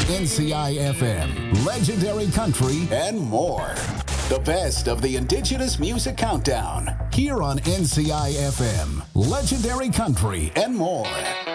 NCI FM, Legendary Country, and more. The best of the Indigenous Music Countdown, here on NCI FM, Legendary Country, and more.